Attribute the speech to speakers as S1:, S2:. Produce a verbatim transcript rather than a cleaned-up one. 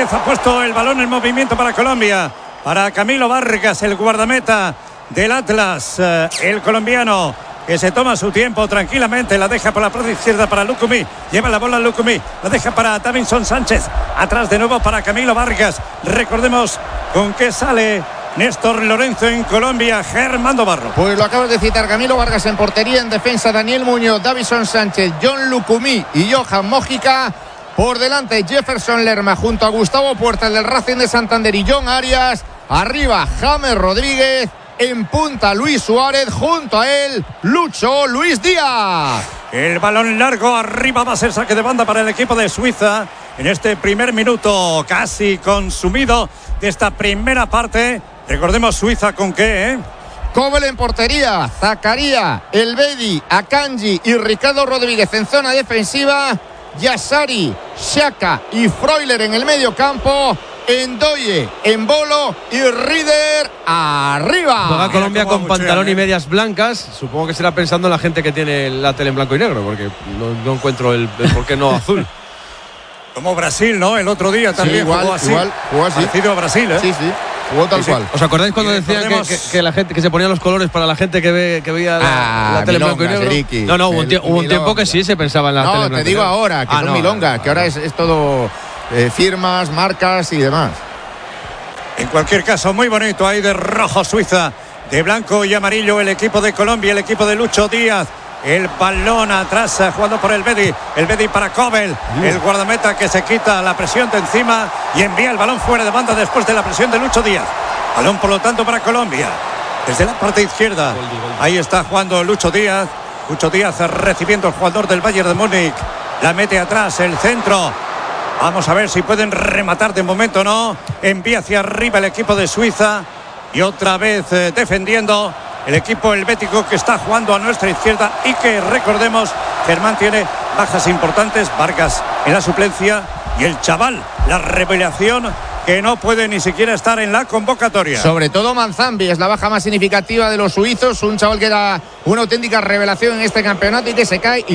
S1: Rodríguez ha puesto el balón en movimiento para Colombia. Para Camilo Vargas, el guardameta del Atlas, eh, el colombiano, que se toma su tiempo tranquilamente, la deja por la parte izquierda para Lucumí, lleva la bola Lucumí, la deja para Davinson Sánchez, atrás de nuevo para Camilo Vargas. Recordemos con qué sale Néstor Lorenzo en Colombia, Germán Barro.
S2: Pues lo acabas de citar, Camilo Vargas en portería, en defensa Daniel Muñoz, Davinson Sánchez, John Lucumí y Johan Mójica. Por delante Jefferson Lerma junto a Gustavo Puerta, el del Racing de Santander, y John Arias. Arriba James Rodríguez. En punta Luis Suárez, junto a él Lucho Luis Díaz.
S1: El balón largo arriba, va a ser saque de banda para el equipo de Suiza en este primer minuto casi consumido de esta primera parte. Recordemos Suiza con qué, ¿eh?
S2: Kobel en portería, Zakaria, Elbedi, Akanji y Ricardo Rodríguez en zona defensiva, Yassari, Xhaka y Freuler en el medio campo. Endoye, Embolo y Rieder arriba.
S3: Juega Colombia con pantalón
S1: ¿eh?
S3: y medias blancas. Supongo que será pensando en la gente que tiene la tele en blanco y negro, porque no, no encuentro el, el por qué no azul.
S1: Como Brasil, ¿no? El otro día también
S2: sí, igual,
S1: jugó así.
S2: Igual, jugó así.
S1: Parecido a Brasil, ¿eh?
S2: Sí, sí. Jugó tal
S1: sí, sí.
S2: cual.
S3: ¿Os acordáis cuando
S1: Y
S3: decían
S1: recordemos...
S3: que, que, que la gente que se ponían los colores para la gente que ve que veía la,
S2: ah,
S3: la tele en blanco y
S2: milongas,
S3: negro?
S2: Eriki.
S3: No, no, hubo un, tie- hubo un tiempo
S2: Milonga.
S3: que sí se pensaba en la
S2: no,
S3: tele en blanco
S2: te
S3: y
S2: digo
S3: negro.
S2: ahora, que
S3: ah,
S2: son
S3: no,
S2: milongas,
S3: no,
S2: que ahora
S3: no.
S2: es, es todo eh, firmas, marcas y demás.
S1: En cualquier caso, muy bonito ahí de rojo Suiza, de blanco y amarillo el equipo de Colombia, el equipo de Lucho Díaz. El balón atrás, jugando por el Bedi. El Bedi para Kobel, el guardameta que se quita la presión de encima y envía el balón fuera de banda después de la presión de Lucho Díaz. Balón, por lo tanto, para Colombia. Desde la parte izquierda. Ahí está jugando Lucho Díaz. Lucho Díaz recibiendo el jugador del Bayern de Múnich. La mete atrás, el centro. Vamos a ver si pueden rematar de momento o no. Envía hacia arriba el equipo de Suiza. Y otra vez eh, defendiendo el equipo helvético, que está jugando a nuestra izquierda y que, recordemos, Germán tiene bajas importantes. Vargas en la suplencia y el chaval, la revelación, que no puede ni siquiera estar en la convocatoria.
S2: Sobre todo Manzambi es la baja más significativa de los suizos, un chaval que era una auténtica revelación en este campeonato y que se cae.